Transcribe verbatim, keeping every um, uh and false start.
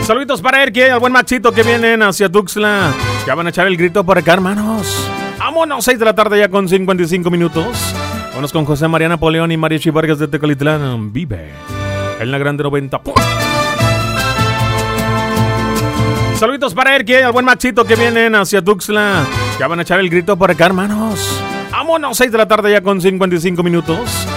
Saluditos para Erkie, al buen Maxito que vienen hacia Tuxtla. Ya van a echar el grito por acá, hermanos. Vámonos, seis de la tarde ya con cincuenta y cinco minutos. Vámonos con José María Napoleón y Mariachi Vargas de Tecalitlán. Vive en la grande noventa. Saluditos para Erkie, al buen Maxito que vienen hacia Tuxtla. Ya van a echar el grito por acá, hermanos. Vámonos, seis de la tarde ya con cincuenta y cinco minutos.